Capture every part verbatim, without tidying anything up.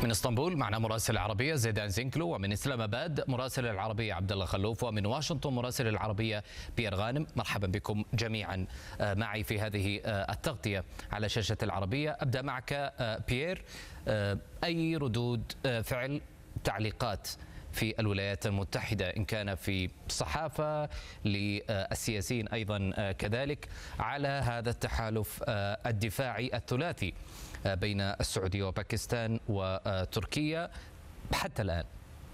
من اسطنبول معنا مراسل العربية زيدان زينكلو، ومن اسلام اباد مراسل العربية عبد الله خلوف، ومن واشنطن مراسل العربية بيير غانم. مرحبا بكم جميعا معي في هذه التغطية على شاشة العربية. أبدأ معك بيير، أي ردود فعل تعليقات في الولايات المتحدة إن كان في الصحافة للسياسيين أيضا كذلك على هذا التحالف الدفاعي الثلاثي بين السعودية وباكستان وتركيا حتى الآن؟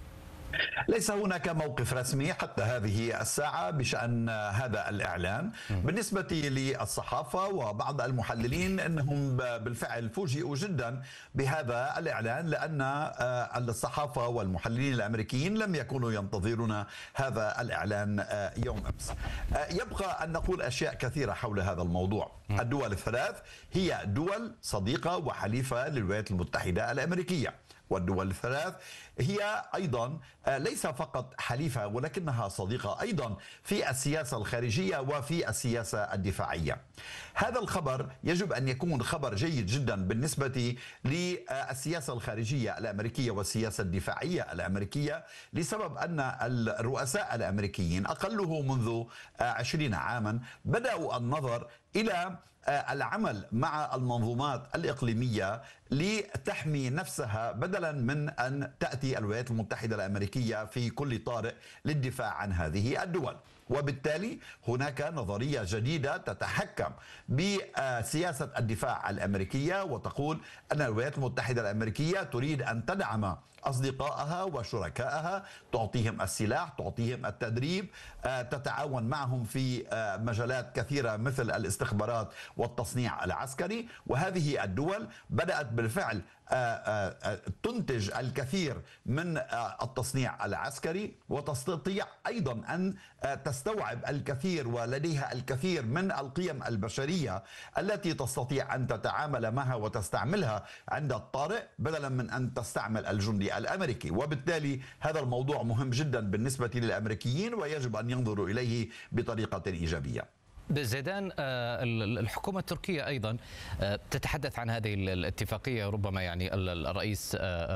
ليس هناك موقف رسمي حتى هذه الساعة بشأن هذا الإعلان. بالنسبة للصحافة وبعض المحللين أنهم بالفعل فوجئوا جدا بهذا الإعلان، لأن الصحافة والمحللين الأمريكيين لم يكونوا ينتظرون هذا الإعلان يوم أمس. يبقى أن نقول أشياء كثيرة حول هذا الموضوع. الدول الثلاث هي دول صديقة وحليفة للولايات المتحدة الأمريكية، والدول الثلاث هي أيضا ليس فقط حليفة ولكنها صديقة أيضا في السياسة الخارجية وفي السياسة الدفاعية. هذا الخبر يجب أن يكون خبر جيد جدا بالنسبة للسياسة الخارجية الأمريكية والسياسة الدفاعية الأمريكية، لسبب أن الرؤساء الأمريكيين أقله منذ عشرين عاما بدأوا النظر إلى العمل مع المنظومات الإقليمية لتحمي نفسها، بدلا من أن تأتي الولايات المتحدة الأمريكية في كل طارئ للدفاع عن هذه الدول. وبالتالي هناك نظرية جديدة تتحكم بسياسة الدفاع الأمريكية، وتقول أن الولايات المتحدة الأمريكية تريد أن تدعم أصدقائها وشركائها، تعطيهم السلاح، تعطيهم التدريب، تتعاون معهم في مجالات كثيرة مثل الاستخبارات والتصنيع العسكري. وهذه الدول بدأت بالفعل تنتج الكثير من التصنيع العسكري، وتستطيع أيضا أن تستوعب الكثير ولديها الكثير من القيم البشرية التي تستطيع أن تتعامل معها وتستعملها عند الطارئ، بدلا من أن تستعمل الجندي الأمريكي. وبالتالي هذا الموضوع مهم جدا بالنسبة للأمريكيين، ويجب أن ينظروا إليه بطريقة إيجابية. زيدان، الحكومة التركية أيضا تتحدث عن هذه الاتفاقية، ربما يعني الرئيس